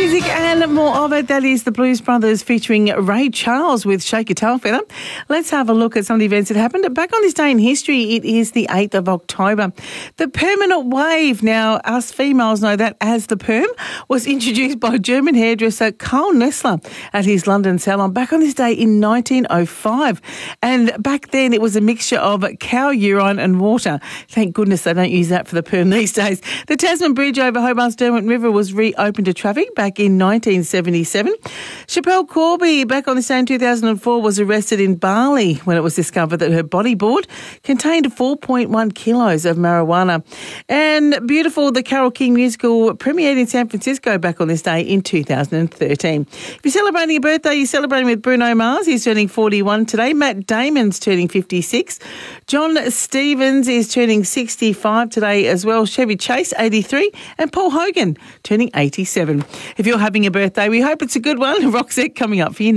Music and more of it. That is the Blues Brothers featuring Ray Charles with Shake Your Tail Feather. Let's have a look at some of the events that happened. Back on this day in history, it is the 8th of October. The permanent wave, now us females know that as the perm, was introduced by German hairdresser Karl Nessler at his London salon back on this day in 1905. And back then it was a mixture of cow urine and water. Thank goodness they don't use that for the perm these days. The Tasman Bridge over Hobart's Derwent River was reopened to traffic back in 1977. Schapelle Corby, back on this day in 2004, was arrested in Bali when it was discovered that her bodyboard contained 4.1 kilos of marijuana. And beautiful, the Carole King musical premiered in San Francisco back on this day in 2013. If you're celebrating a birthday, you're celebrating with Bruno Mars. He's turning 41 today. Matt Damon's turning 56. John Stevens is turning 65 today as well. Chevy Chase, 83. And Paul Hogan turning 87. If you're having a birthday, we hope it's a good one. Roxette coming up for you.